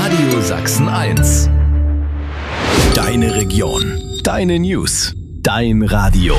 Radio Sachsen 1. Deine Region, deine News, dein Radio.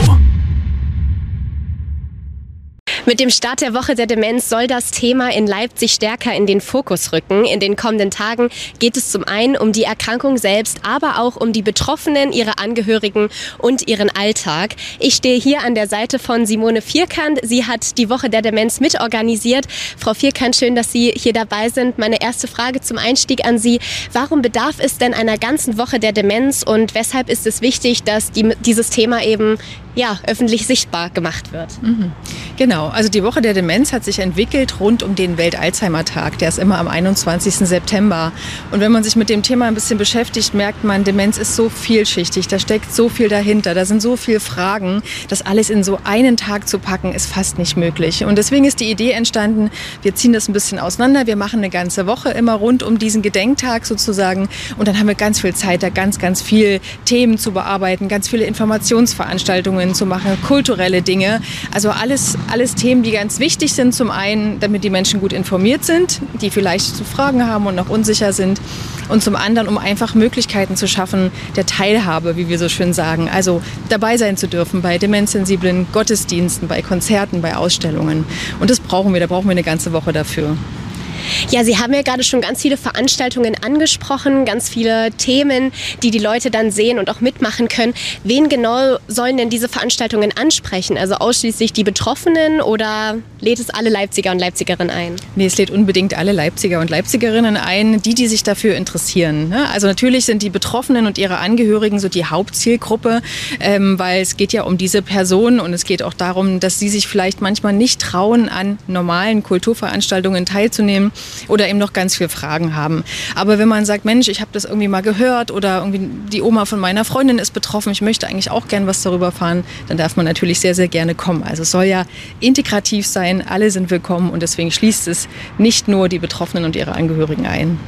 Mit dem Start der Woche der Demenz soll das Thema in Leipzig stärker in den Fokus rücken. In den kommenden Tagen geht es zum einen um die Erkrankung selbst, aber auch um die Betroffenen, ihre Angehörigen und ihren Alltag. Ich stehe hier an der Seite von Simone Vierkant. Sie hat die Woche der Demenz mitorganisiert. Frau Vierkant, schön, dass Sie hier dabei sind. Meine erste Frage zum Einstieg an Sie. Warum bedarf es denn einer ganzen Woche der Demenz und weshalb ist es wichtig, dass dieses Thema eben öffentlich sichtbar gemacht wird? Genau, also die Woche der Demenz hat sich entwickelt rund um den Welt-Alzheimer-Tag. Der ist immer am 21. September. Und wenn man sich mit dem Thema ein bisschen beschäftigt, merkt man, Demenz ist so vielschichtig, da steckt so viel dahinter, da sind so viele Fragen, das alles in so einen Tag zu packen, ist fast nicht möglich. Und deswegen ist die Idee entstanden, wir ziehen das ein bisschen auseinander, wir machen eine ganze Woche immer rund um diesen Gedenktag sozusagen und dann haben wir ganz viel Zeit, da ganz viel Themen zu bearbeiten, ganz viele Informationsveranstaltungen zu machen, kulturelle Dinge, also alles Themen, die ganz wichtig sind, zum einen, damit die Menschen gut informiert sind, die vielleicht so Fragen haben und noch unsicher sind und zum anderen, um einfach Möglichkeiten zu schaffen der Teilhabe, wie wir so schön sagen, also dabei sein zu dürfen bei demenzsensiblen Gottesdiensten, bei Konzerten, bei Ausstellungen und das brauchen wir, da brauchen wir eine ganze Woche dafür. Ja, Sie haben ja gerade schon ganz viele Veranstaltungen angesprochen, ganz viele Themen, die die Leute dann sehen und auch mitmachen können. Wen genau sollen denn diese Veranstaltungen ansprechen? Also ausschließlich die Betroffenen oder lädt es alle Leipziger und Leipzigerinnen ein? Nee, es lädt unbedingt alle Leipziger und Leipzigerinnen ein, die sich dafür interessieren. Also natürlich sind die Betroffenen und ihre Angehörigen so die Hauptzielgruppe, weil es geht ja um diese Personen und es geht auch darum, dass sie sich vielleicht manchmal nicht trauen, an normalen Kulturveranstaltungen teilzunehmen oder eben noch ganz viele Fragen haben. Aber wenn man sagt, Mensch, ich habe das irgendwie mal gehört oder irgendwie die Oma von meiner Freundin ist betroffen, ich möchte eigentlich auch gern was darüber erfahren, dann darf man natürlich sehr, sehr gerne kommen. Also es soll ja integrativ sein, alle sind willkommen und deswegen schließt es nicht nur die Betroffenen und ihre Angehörigen ein.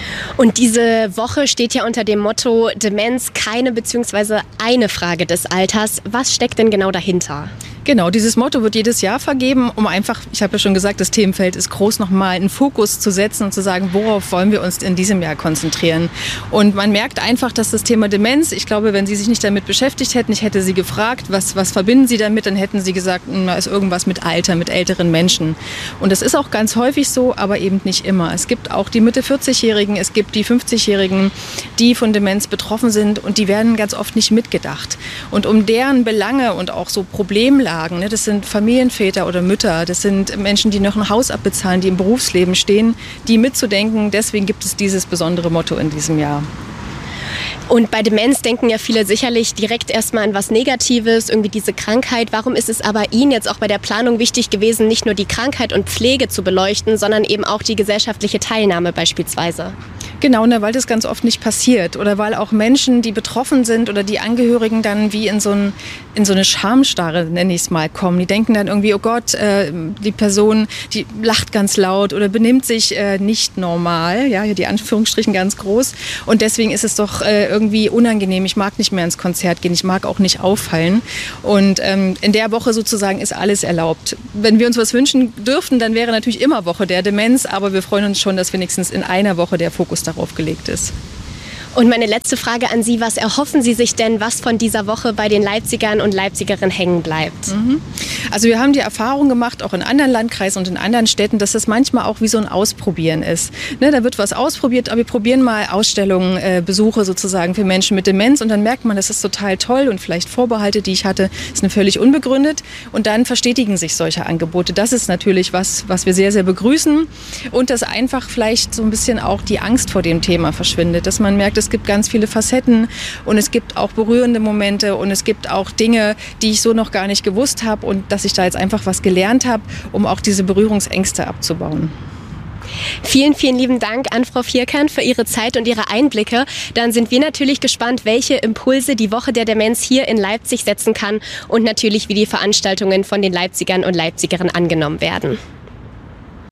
Und diese Woche steht ja unter dem Motto Demenz, keine bzw. eine Frage des Alters. Was steckt denn genau dahinter? Genau, dieses Motto wird jedes Jahr vergeben, um einfach, ich habe ja schon gesagt, das Themenfeld ist groß, nochmal einen Fokus zu setzen und zu sagen, worauf wollen wir uns in diesem Jahr konzentrieren. Und man merkt einfach, dass das Thema Demenz, ich glaube, wenn Sie sich nicht damit beschäftigt hätten, ich hätte Sie gefragt, was verbinden Sie damit, dann hätten Sie gesagt, da ist irgendwas mit Alter, mit älteren Menschen. Und das ist auch ganz häufig so, aber eben nicht immer. Es gibt auch die Mitte-40-Jährigen, es gibt die 50-Jährigen, die von Demenz betroffen sind und die werden ganz oft nicht mitgedacht. Und um deren Belange und auch so Problemlagen, das sind Familienväter oder Mütter, das sind Menschen, die noch ein Haus abbezahlen, die im Berufsleben stehen, die mitzudenken. Deswegen gibt es dieses besondere Motto in diesem Jahr. Und bei Demenz denken ja viele sicherlich direkt erstmal an was Negatives, irgendwie diese Krankheit. Warum ist es aber Ihnen jetzt auch bei der Planung wichtig gewesen, nicht nur die Krankheit und Pflege zu beleuchten, sondern eben auch die gesellschaftliche Teilnahme beispielsweise? Genau, weil das ganz oft nicht passiert oder weil auch Menschen, die betroffen sind oder die Angehörigen dann wie in so eine Schamstarre, nenne ich es mal, kommen. Die denken dann irgendwie, oh Gott, die Person, die lacht ganz laut oder benimmt sich nicht normal, ja, hier die Anführungsstrichen ganz groß und deswegen ist es doch irgendwie unangenehm. Ich mag nicht mehr ins Konzert gehen, ich mag auch nicht auffallen und in der Woche sozusagen ist alles erlaubt. Wenn wir uns was wünschen dürften, dann wäre natürlich immer Woche der Demenz, aber wir freuen uns schon, dass wenigstens in einer Woche der Fokus darauf gelegt ist. Und meine letzte Frage an Sie, was erhoffen Sie sich denn, was von dieser Woche bei den Leipzigern und Leipzigerinnen hängen bleibt? Also wir haben die Erfahrung gemacht, auch in anderen Landkreisen und in anderen Städten, dass das manchmal auch wie so ein Ausprobieren ist. Da wird was ausprobiert, aber wir probieren mal Ausstellungen, Besuche sozusagen für Menschen mit Demenz und dann merkt man, das ist total toll und vielleicht Vorbehalte, die ich hatte, sind völlig unbegründet und dann verstetigen sich solche Angebote. Das ist natürlich was wir sehr, sehr begrüßen und dass einfach vielleicht so ein bisschen auch die Angst vor dem Thema verschwindet, dass man merkt, es gibt ganz viele Facetten und es gibt auch berührende Momente und es gibt auch Dinge, die ich so noch gar nicht gewusst habe und dass ich da jetzt einfach was gelernt habe, um auch diese Berührungsängste abzubauen. Vielen, vielen lieben Dank an Frau Vierkant für Ihre Zeit und Ihre Einblicke. Dann sind wir natürlich gespannt, welche Impulse die Woche der Demenz hier in Leipzig setzen kann und natürlich, wie die Veranstaltungen von den Leipzigern und Leipzigerinnen angenommen werden.